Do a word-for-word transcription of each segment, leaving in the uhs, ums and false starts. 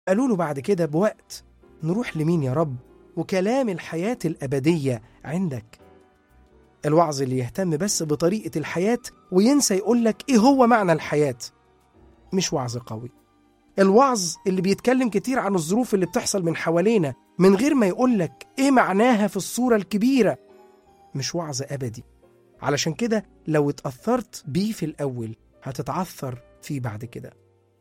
قالوا له بعد كده بوقت: نروح لمين يا رب؟ وكلام الحياة الأبدية عندك. الوعظ اللي يهتم بس بطريقة الحياة وينسى يقولك إيه هو معنى الحياة مش وعظ قوي. الوعظ اللي بيتكلم كتير عن الظروف اللي بتحصل من حوالينا من غير ما يقولك إيه معناها في الصورة الكبيرة مش وعظ أبدي. علشان كده لو اتأثرت بيه في الأول هتتعثر فيه بعد كده.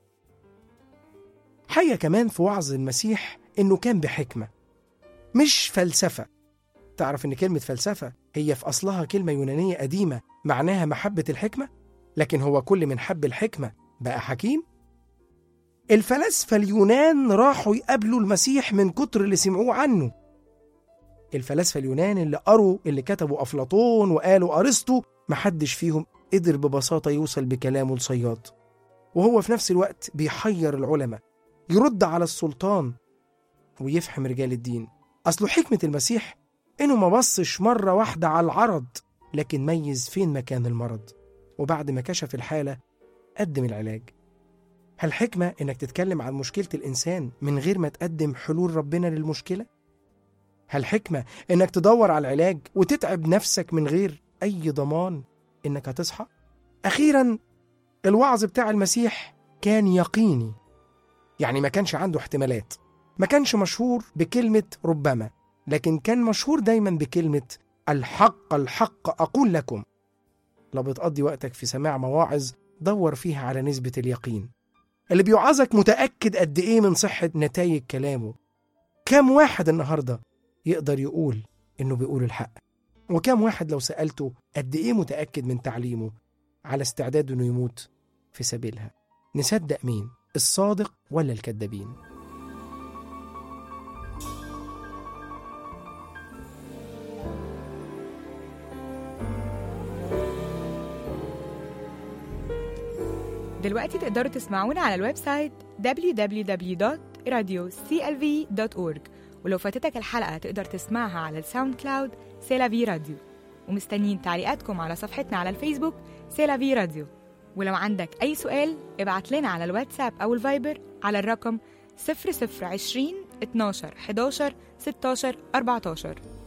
حاجة كمان في وعظ المسيح إنه كان بحكمة مش فلسفة. تعرف إن كلمة فلسفة هي في أصلها كلمة يونانية قديمة معناها محبة الحكمة، لكن هو كل من حب الحكمة بقى حكيم. الفلاسفة اليونان راحوا يقابلوا المسيح من كتر اللي سمعوه عنه. الفلاسفة اليونان اللي قروا اللي كتبوا أفلاطون وقالوا أرسطو محدش فيهم قدر ببساطة يوصل بكلامه لصياد، وهو في نفس الوقت بيحير العلماء، يرد على السلطان ويفهم رجال الدين. أصله حكمة المسيح إنه ما بصش مرة واحدة على العرض، لكن ميز فين مكان المرض، وبعد ما كشف الحالة قدم العلاج. هل حكمة إنك تتكلم عن مشكلة الإنسان من غير ما تقدم حلول ربنا للمشكلة؟ هل حكمة إنك تدور على العلاج وتتعب نفسك من غير أي ضمان إنك هتصحى؟ أخيراً الوعظ بتاع المسيح كان يقيني، يعني ما كانش عنده احتمالات، ما كانش مشهور بكلمة ربما، لكن كان مشهور دايماً بكلمة الحق الحق أقول لكم. لو بتقضي وقتك في سماع مواعظ دور فيها على نسبة اليقين. اللي بيوعظك متأكد قد إيه من صحة نتائج كلامه؟ كم واحد النهاردة يقدر يقول إنه بيقول الحق؟ وكم واحد لو سألته قد إيه متأكد من تعليمه على استعداد إنه يموت في سبيلها؟ نصدق مين، الصادق ولا الكذابين؟ دلوقتي تقدروا تسمعونا على الويب سايت دبليو دبليو دبليو دوت راديو سي إل في دوت أورج، ولو فاتتك الحلقة تقدر تسمعها على الساوند كلاود سيلافي راديو. ومستنيين تعليقاتكم على صفحتنا على الفيسبوك سيلافي راديو. ولو عندك أي سؤال ابعت لنا على الواتساب أو الفايبر على الرقم صفر صفر عشرين اتناشر حداشر ستاشر أربعتاشر.